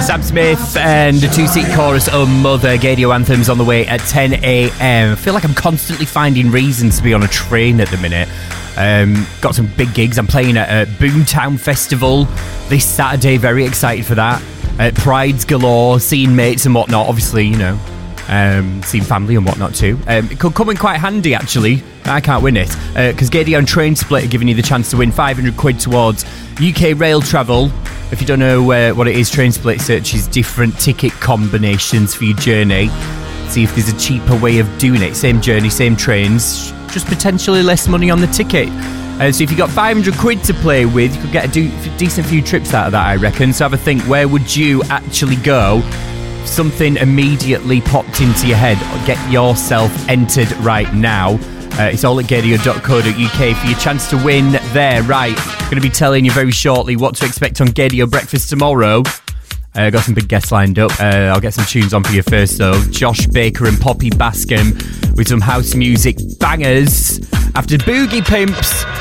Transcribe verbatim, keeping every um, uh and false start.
Sam Smith and the two-seat chorus, Oh Mother. Gaydio Anthems on the way at ten a.m. I feel like I'm constantly finding reasons to be on a train at the minute. Um, got some big gigs. I'm playing at a Boomtown Festival this Saturday. Very excited for that. Uh, Prides galore, seeing mates and whatnot. Obviously, you know, um, seeing family and whatnot too. Um, it could come in quite handy, actually. I can't win it. Because uh, Gaydio and Train Split are giving you the chance to win five hundred quid towards U K rail travel. If you don't know uh, what it is, Train Split searches different ticket combinations for your journey. See if there's a cheaper way of doing it. Same journey, same trains, just potentially less money on the ticket. Uh, so if you got five hundred quid to play with, you could get a do- decent few trips out of that, I reckon. So have a think, where would you actually go? If something immediately popped into your head, get yourself entered right now. Uh, it's all at gaydio dot co dot uk for your chance to win there. Right, going to be telling you very shortly what to expect on Gaydio Breakfast tomorrow. I uh, got some big guests lined up. Uh, I'll get some tunes on for you first, though. Josh Baker and Poppy Bascom with some house music bangers. After Boogie Pimps,